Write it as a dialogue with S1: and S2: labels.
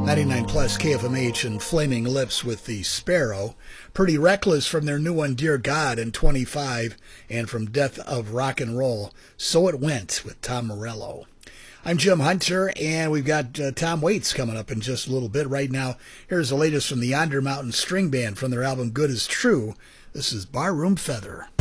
S1: 99 plus KFMH and Flaming Lips with the Sparrow. Pretty Reckless from their new one, Dear God, in 25, and from Death of Rock and Roll, So It Went with Tom Morello. I'm Jim Hunter, and we've got Tom Waits coming up in just a little bit. Right now, here's the latest from the Yonder Mountain String Band from their album Good Is True. This is Barroom Feather.